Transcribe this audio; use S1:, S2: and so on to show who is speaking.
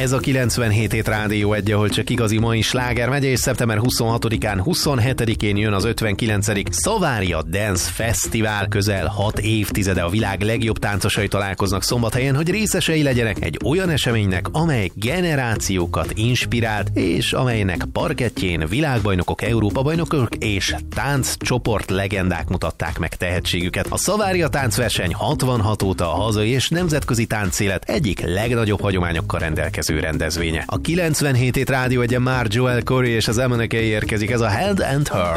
S1: Ez a 97 hét Rádió 1, ahol csak igazi mai sláger megy, és szeptember 26-án, 27-én jön az 59. Savaria Dance Fesztivál. Közel 6 évtizede a világ legjobb táncosai találkoznak Szombathelyen, hogy részesei legyenek egy olyan eseménynek, amely generációkat inspirált, és amelynek parkettjén világbajnokok, Európa-bajnokok és tánccsoport legendák mutatták meg tehetségüket. A Savaria táncverseny 66 óta a hazai és nemzetközi táncélet egyik legnagyobb hagyományokkal rendelkező rendezvénye. A 97 hét Rádió 1-en már Joel Corey és az MNK érkezik, ez a Hand and Her.